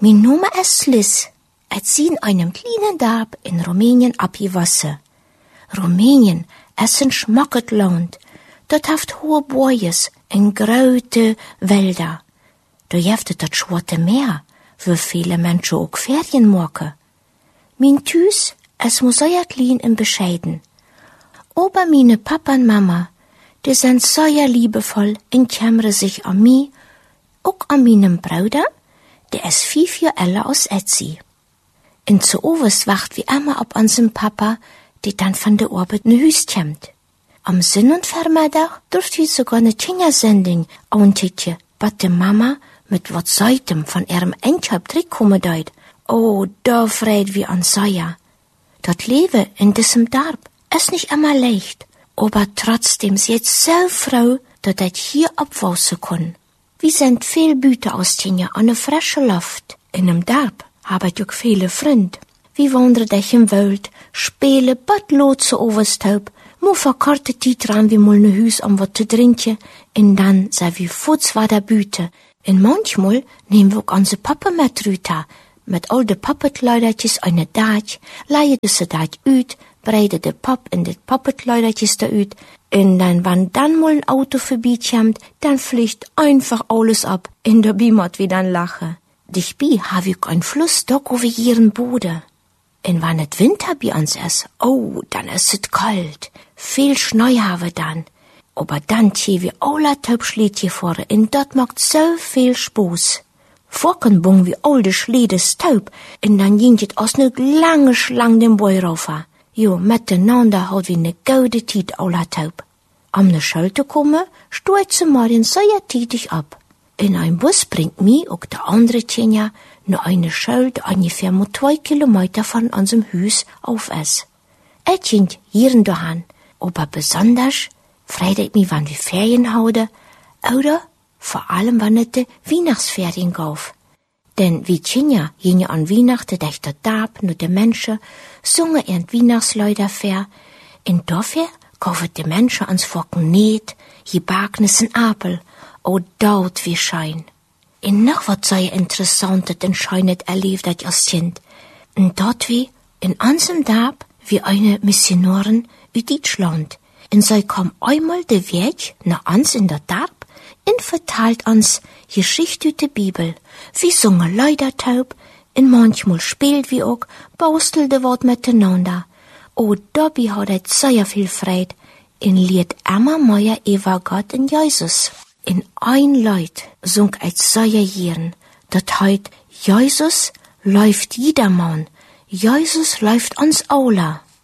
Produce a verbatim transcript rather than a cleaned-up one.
Mein Name ist Liz. Ich sie in einem kleinen Dorf in Rumänien abgewachsen. Rumänien ist ein schmackes Land. Dort haft hohe Bäues und große Wälder. Da gibt das Schwarze Meer, wo viele Menschen auch Ferien machen. Mein Tüs ist muss sehr klein und bescheiden. Aber meine Papa und Mama, die sind sehr liebevoll und kümmern sich an mich, auch an meinem Bruder, der ist fünf Jahre älter als Etsy. Und zu Overs wacht wie immer auf unseren Papa, der dann von der Arbeit nach Hause kommt. Am Sinn- und Vormittag dürft ihr sogar eine Kindersendung anticken, was die Mama mit was Seitem von ihrem Endjob zurückkommen deut. Oh, da freut wir uns sehr. Das Leben in diesem Dorf ist nicht immer leicht, aber trotzdem ist jetzt so froh, dass ich hier abwachsen kann. Wir sind viel Büter aus Tinja an der frischen Luft. In dem Dorf habe ich auch viele Freunde. Wir wandern durch im Wald, spielen Badlotse overstaub, mu verkorte Zeit ran wie mal ne Hüs um wat zu trinken, und dann sei wir futz war der Büte. Und manchmal nehmen wir auch unsere Papa mit rüter, mit all de Pappetkleidertjes eine Dach, leihen diese Dach uit, breiden de Pap in de Pappetkleidertjes da uit, und dann, wenn dann mal ein Auto vorbeikommt, dann fliegt einfach alles ab, in der Bimat wie dann lache. Dich bi hab ich ein Fluss doch over ihren Boden. Und wenn es Winter bei uns ist, oh, dann ist es kalt. Viel Schnee haben wir dann. Aber dann ziehen wir alle Taubschlädchen vor, und das macht so viel Spaß. Vorken bungen wir all die Schlädes taub, und dann ging es aus ne lange Schlange den Bäu rauf. Jo, miteinander hat wir ne gute Zeit alle taub. Am ne Schulte kommen, steigt sie Marien sehr tätig ab. In ein Bus bringt mich auch der andere Tjenja nur eine Schuld ungefähr mit zwei Kilometer von unserem Haus auf es. Es ging hier und dahin, aber besonders freut ich mich, wenn wir Ferien haben, oder vor allem, wenn es die Weihnachtsferien gauf. Denn wie Tjenja gingen an Weihnachten durch das Dorf, nur die Menschen, sungen ihren Weihnachtslieder fair, und dafür kaufen die Menschen ans Focken Net, Gebackenes und Apel, oh, dort wie schein. Und noch was sehr Interessantes und Scheunes erlebt ich als Kind. Und dort wie, in unserem Dorf, wie eine Missionarin aus Deutschland. Und sie kam einmal den Weg nach uns in der Dorf und verteilt uns Geschichte aus der Bibel. Wir singen Lieder taub, und manchmal spielt wir auch, baustelte Wort miteinander. Oh, dabei hat er sehr viel Freude, und lied immer mehr über Gott und Jesus. In ein Lied sung ich sehr gern, dat heut Jesus läuft jedermann, Jesus läuft uns alle.